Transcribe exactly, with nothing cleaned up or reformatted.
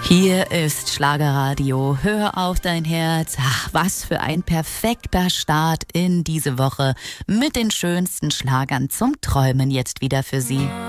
Hier ist Schlagerradio. Hör auf dein Herz. Ach, was für ein perfekter Start in diese Woche mit den schönsten Schlagern zum Träumen jetzt wieder für Sie.